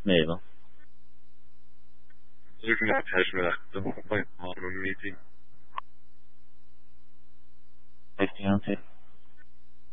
Vero. Looking at attachment, I don't quite on a meeting.